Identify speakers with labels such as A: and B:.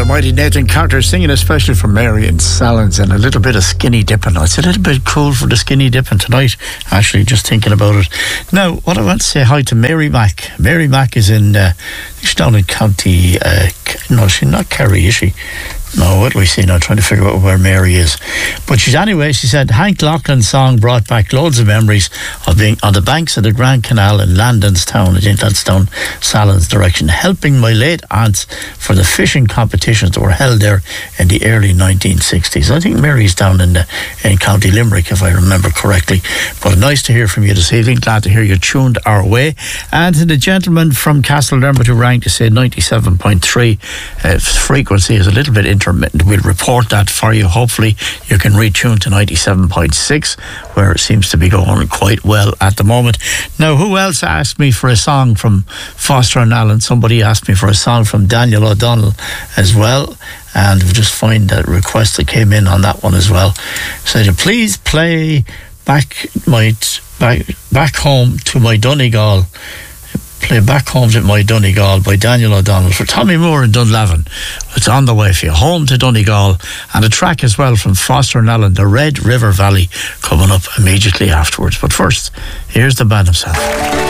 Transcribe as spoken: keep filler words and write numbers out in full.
A: mighty Nathan Carter singing especially for Mary and Salons and a little bit of skinny dipping. It's a little bit cool for the skinny dipping tonight, actually, just thinking about it. Now, what I want to say hi to Mary Mack. Mary Mack is in, uh, she's down in County, uh, no, she's not Kerry, is she? No, what do we see now? Trying to figure out where Mary is. But she's anyway, she said, Hank Loughlin's song brought back loads of memories of being on the banks of the Grand Canal in Landonstown, I think that's down Salon's direction, helping my late aunts for the fishing competitions that were held there in the early nineteen sixties. I think Mary's down in the, in County Limerick, if I remember correctly. But nice to hear from you this evening. Glad to hear you tuned our way. And to the gentleman from Castledermot who rang to say ninety-seven point three uh, frequency is a little bit intermittent. We'll report that for you. Hopefully you can retune to ninety-seven point six, where it seems to be going quite well at the moment. Now, who else asked me for a song from Foster and Allen? Somebody asked me for a song from Daniel O'Donnell as well, and we'll just find that request that came in on that one as well. So please play back my back, back home to my Donegal. Play Back Home to My Donegal by Daniel O'Donnell for Tommy Moore in Dunlavin. It's on the way for you. Home to Donegal, and a track as well from Foster and Allen, The Red River Valley, coming up immediately afterwards. But first, here's the band himself.